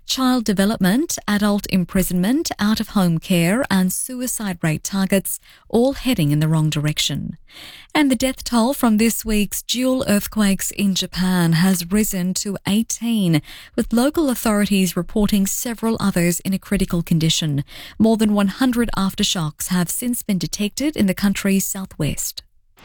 child development, adult imprisonment, out-of-home care and suicide rate targets all heading in the wrong direction. And the death toll from this week's dual earthquakes in Japan has risen to 18, with local authorities reporting several others in a critical condition. More than 100 aftershocks have since been detected in the country's southwest.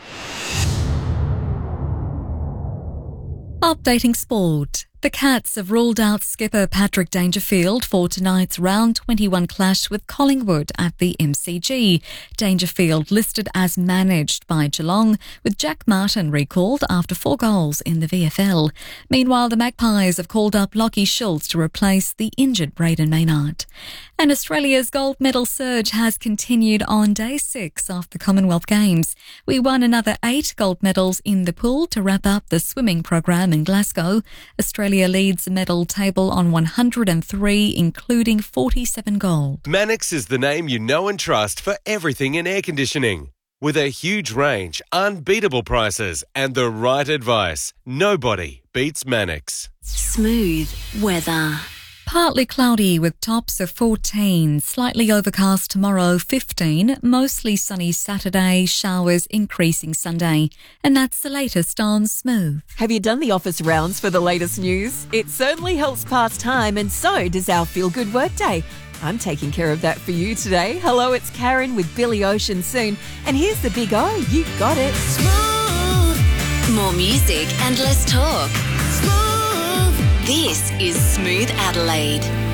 Updating sport. The Cats have ruled out skipper Patrick Dangerfield for tonight's round 21 clash with Collingwood at the MCG. Dangerfield listed as managed by Geelong, with Jack Martin recalled after 4 goals in the VFL. Meanwhile, the Magpies have called up Lachie Schultz to replace the injured Braden Maynard. And Australia's gold medal surge has continued on day 6 of the Commonwealth Games. We won another 8 gold medals in the pool to wrap up the swimming program in Glasgow. Australia leads the medal table on 103, including 47 gold. Mannix is the name you know and trust for everything in air conditioning. With a huge range, unbeatable prices and the right advice, nobody beats Mannix. Smooth weather. Partly cloudy with tops of 14, slightly overcast tomorrow 15, mostly sunny Saturday, showers increasing Sunday. And that's the latest on Smooth. Have you done the office rounds for the latest news? It certainly helps pass time, and so does our Feel Good Workday. I'm taking care of that for you today. Hello, it's Karen with Billy Ocean soon. And here's the big O, you got it. Smooth. More music and less talk. Smooth. This is Smooth Adelaide.